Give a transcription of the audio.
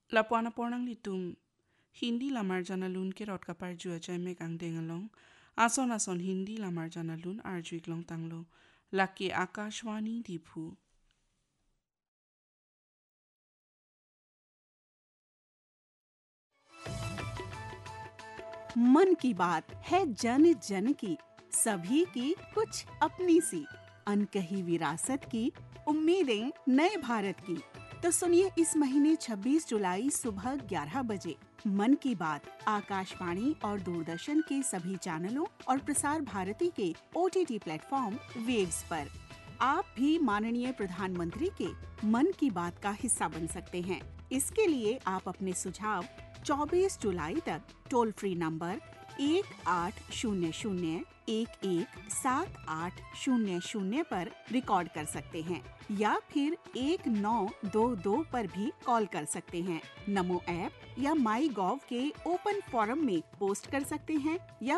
Lapuana pornang litum Hindi lamar janalun ke rot kapar jua jai me kang dengalong ason Hindi lamar janalun arjuik long tanglo laki Akashwani diphu मन की बात है जन जन की, सभी की कुछ अपनी सी, अनकही विरासत की, उम्मीदें नए भारत की। तो सुनिए इस महीने 26 जुलाई सुबह 11 बजे मन की बात आकाशवाणी और दूरदर्शन के सभी चैनलों और प्रसार भारती के OTT प्लेटफॉर्म वेव्स पर। आप भी माननीय प्रधानमंत्री के मन की बात का हिस्सा बन सकते हैं। इसके लिए आप अपने सुझाव 24 जुलाई तक टोल फ्री नंबर 1800-117800 पर रिकॉर्ड कर सकते हैं या फिर 1922 पर भी कॉल कर सकते हैं। नमो ऐप या माई गॉव के ओपन फोरम में पोस्ट कर सकते हैं या